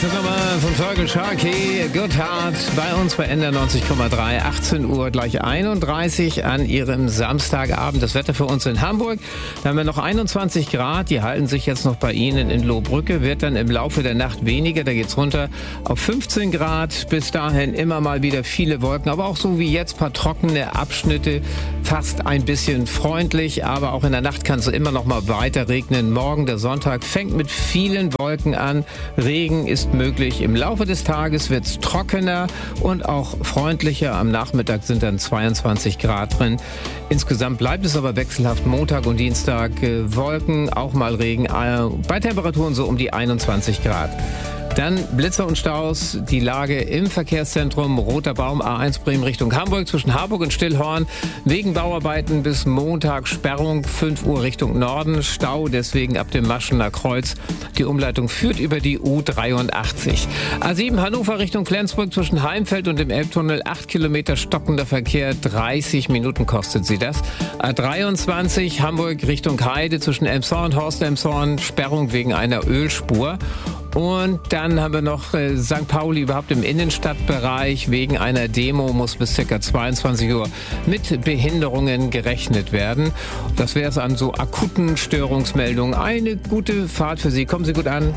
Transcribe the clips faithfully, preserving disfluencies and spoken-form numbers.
Erste Nummer von Fergal Sharkey, Good Heart, bei uns bei N D R neunzig Komma drei, achtzehn Uhr gleich einunddreißig an Ihrem Samstagabend. Das Wetter für uns in Hamburg, da haben wir noch einundzwanzig Grad, die halten sich jetzt noch bei Ihnen in Lohbrücke, wird dann im Laufe der Nacht weniger, da geht's runter auf fünfzehn Grad. Bis dahin immer mal wieder viele Wolken, aber auch so wie jetzt paar trockene Abschnitte, fast ein bisschen freundlich, aber auch in der Nacht kann es immer noch mal weiter regnen. Morgen, der Sonntag, fängt mit vielen Wolken an, Regen ist möglich. Im Laufe des Tages wird es trockener und auch freundlicher. Am Nachmittag sind dann zweiundzwanzig Grad drin. Insgesamt bleibt es aber wechselhaft. Montag und Dienstag äh, Wolken, auch mal Regen. Äh, bei Temperaturen so um die einundzwanzig Grad. Dann Blitzer und Staus, die Lage im Verkehrszentrum Roter Baum A eins Bremen Richtung Hamburg zwischen Harburg und Stillhorn. Wegen Bauarbeiten bis Montag Sperrung, fünf Uhr Richtung Norden, Stau, deswegen ab dem Maschener Kreuz. Die Umleitung führt über die U dreiundachtzig. A sieben Hannover Richtung Flensburg zwischen Heimfeld und dem Elbtunnel, acht Kilometer stockender Verkehr, dreißig Minuten kostet sie das. A dreiundzwanzig Hamburg Richtung Heide zwischen Elmshorn und Horst-Elmshorn, Sperrung wegen einer Ölspur. Und dann haben wir noch äh, Sankt Pauli überhaupt im Innenstadtbereich. Wegen einer Demo muss bis ca. zweiundzwanzig Uhr mit Behinderungen gerechnet werden. Das wäre es an so akuten Störungsmeldungen. Eine gute Fahrt für Sie. Kommen Sie gut an.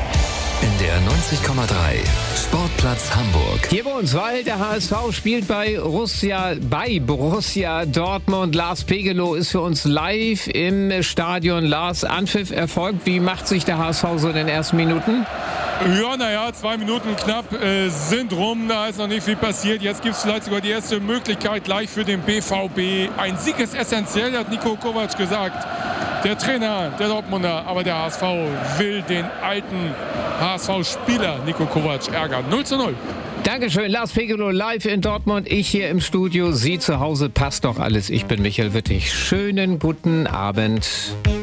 N D R neunzig Komma drei, Sportplatz Hamburg. Hier bei uns, weil der H S V spielt bei Borussia, bei Borussia Dortmund. Lars Pegelow ist für uns live im Stadion. Lars, Anpfiff erfolgt. Wie macht sich der H S V so in den ersten Minuten? Ja, naja, zwei Minuten knapp äh, sind rum, da ist noch nicht viel passiert. Jetzt gibt es vielleicht sogar die erste Möglichkeit gleich für den B V B. Ein Sieg ist essentiell, hat Niko Kovac gesagt. Der Trainer der Dortmunder, aber der H S V will den alten H S V-Spieler Niko Kovac ärgern. null zu null. Dankeschön, Lars Pegelow live in Dortmund. Ich hier im Studio, Sie zu Hause. Passt doch alles. Ich bin Michael Wittig. Schönen guten Abend.